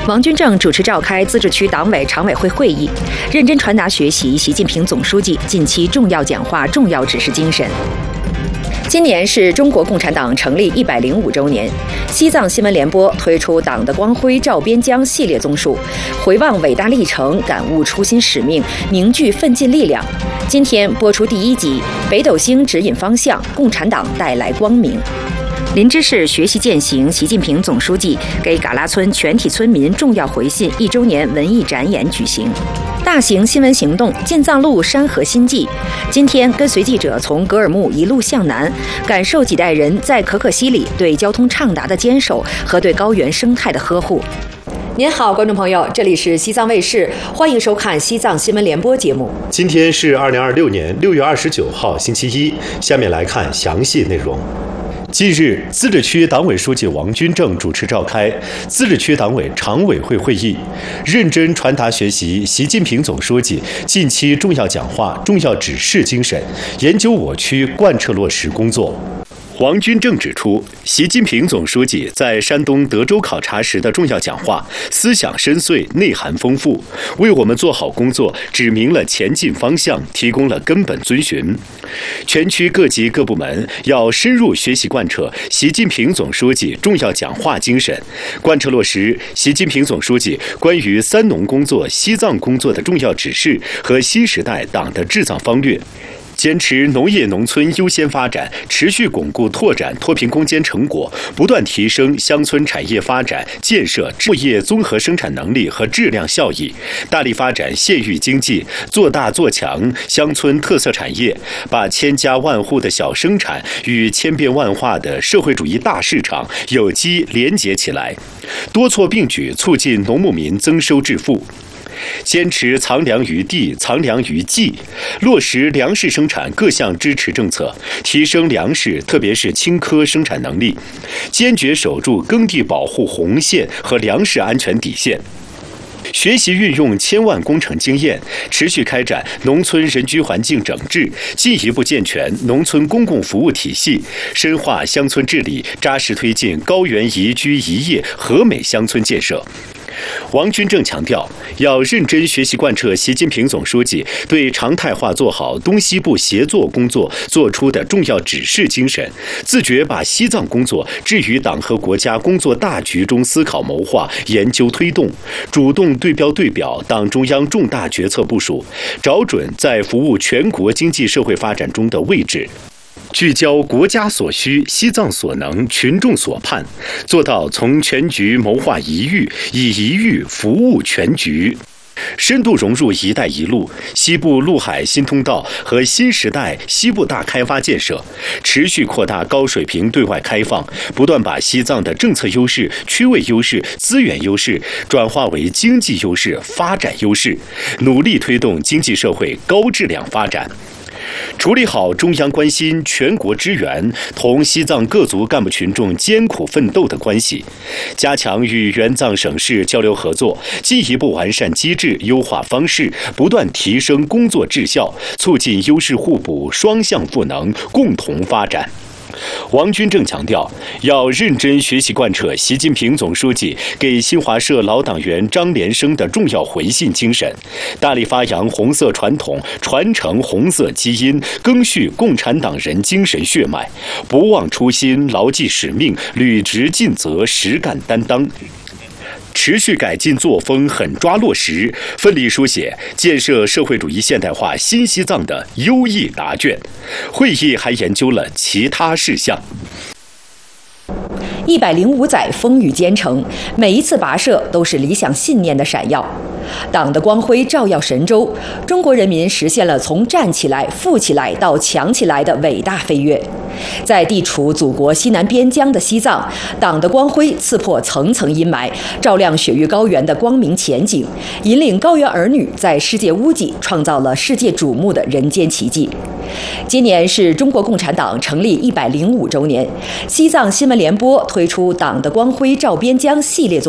王军正主持召开自治区党委常委会会议，认真传达学习习近平总书记近期重要讲话、重要指示精神。今年是中国共产党成立105周年，西藏新闻联播推出《党的光辉照边疆》系列综述，回望伟大历程，感悟初心使命，凝聚奋进力量。今天播出第1集《北斗星指引方向，共产党带来光明》。林芝市学习践行习近平总书记给嘎拉村全体村民重要回信1周年文艺展演举行。大型新闻行动进藏路山河新纪，今天跟随记者从格尔木一路向南，感受几代人在可可西里对交通畅达的坚守和对高原生态的呵护。您好，观众朋友，这里是西藏卫视，欢迎收看西藏新闻联播节目。 今天是2026年6月29号，星期一。下面来看详细内容。近日，自治区党委书记王军正主持召开自治区党委常委会会议，认真传达学习习近平总书记近期重要讲话、重要指示精神，研究我区贯彻落实工作。王军正指出，习近平总书记在山东德州考察时的重要讲话，思想深邃、内涵丰富，为我们做好工作指明了前进方向，提供了根本遵循。全区各级各部门要深入学习贯彻习近平总书记重要讲话精神，贯彻落实习近平总书记关于三农工作、西藏工作的重要指示和新时代党的治藏方略。坚持农业农村优先发展，持续巩固拓展脱贫攻坚成果，不断提升乡村产业发展建设作业综合生产能力和质量效益，大力发展县域经济，做大做强乡村特色产业，把千家万户的小生产与千变万化的社会主义大市场有机连结起来，多措并举促进农牧民增收致富。坚持藏粮于地、藏粮于技，落实粮食生产各项支持政策，提升粮食特别是青稞生产能力，坚决守住耕地保护红线和粮食安全底线。学习运用千万工程经验，持续开展农村人居环境整治，进一步健全农村公共服务体系，深化乡村治理，扎实推进高原宜居宜业和美乡村建设。王军正强调，要认真学习贯彻习近平总书记对常态化做好东西部协作工作作出的重要指示精神，自觉把西藏工作置于党和国家工作大局中思考谋划、研究推动，主动对标对表党中央重大决策部署，找准在服务全国经济社会发展中的位置。聚焦国家所需、西藏所能、群众所盼，做到从全局谋划一域，以一域服务全局。深度融入“一带一路”、西部陆海新通道和新时代西部大开发建设，持续扩大高水平对外开放，不断把西藏的政策优势、区位优势、资源优势转化为经济优势、发展优势，努力推动经济社会高质量发展。处理好中央关心、全国支援同西藏各族干部群众艰苦奋斗的关系，加强与援藏省市交流合作，进一步完善机制、优化方式，不断提升工作质效，促进优势互补、双向赋能，共同发展。王军正强调，要认真学习贯彻习近平总书记给新华社老党员张连生的重要回信精神，大力发扬红色传统，传承红色基因，赓续共产党人精神血脉，不忘初心，牢记使命，履职尽责，实干担当。持续改进作风，狠抓落实，奋力书写建设社会主义现代化新西藏的优异答卷。会议还研究了其他事项。 105载风雨兼程，每一次跋涉都是理想信念的闪耀。党的光辉照耀神州，中国人民实现了从站起来、富起来到强起来的伟大飞跃。在地处祖国西南边疆的西藏，党的光辉刺破层层阴霾，照亮雪域高原的光明前景，引领高原儿女在世界屋脊创造了世界瞩目的人间奇迹。今年是中国共产党成立105周年，西藏新闻联播推出《党的光辉照边疆》系列